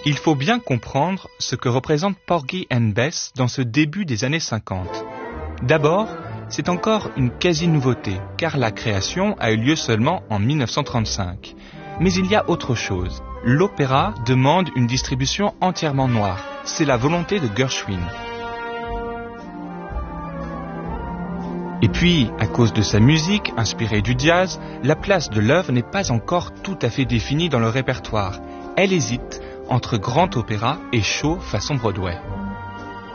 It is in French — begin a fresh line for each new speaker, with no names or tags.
Il faut bien comprendre ce que représente Porgy and Bess dans ce début des années 50. D'abord, c'est encore une quasi-nouveauté, car la création a eu lieu seulement en 1935. Mais il y a autre chose. L'opéra demande une distribution entièrement noire. C'est la volonté de Gershwin. Et puis, à cause de sa musique, inspirée du jazz, la place de l'œuvre n'est pas encore tout à fait définie dans le répertoire. Elle hésite entre grand opéra et show façon Broadway.